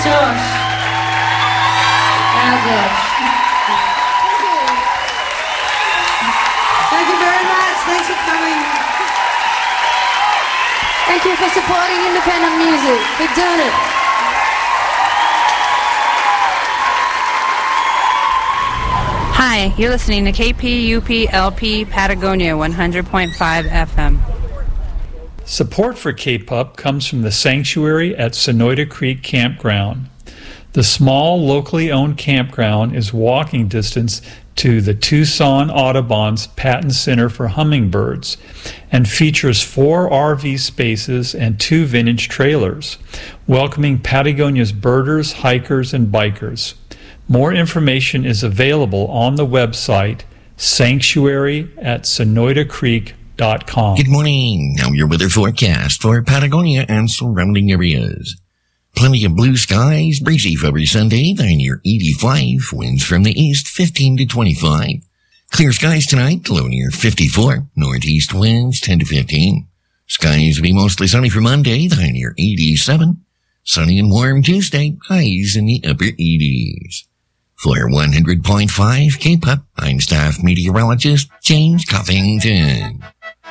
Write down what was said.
Josh. Now, Josh. Thank you very much. Thanks for coming. Thank you for supporting independent music. We're doing it. Hi, you're listening to KPUP-LP Patagonia 100.5 FM. Support for K-Pup comes from the Sanctuary at Sonoyta Creek Campground. The small, locally owned campground is walking distance to the Tucson Audubon's Patton Center for Hummingbirds and features 4 RV spaces and 2 vintage trailers, welcoming Patagonia's birders, hikers, and bikers. More information is available on the website sanctuaryatsonoytacreek.com. Good morning. Now your weather forecast for Patagonia and surrounding areas. Plenty of blue skies, breezy for every Sunday, high near 85, winds from the east 15 to 25. Clear skies tonight, low near 54, northeast winds 10 to 15. Skies will be mostly sunny for Monday, high near 87. Sunny and warm Tuesday, highs in the upper 80s. For 100.5 K-Pup, I'm staff meteorologist James Coffington.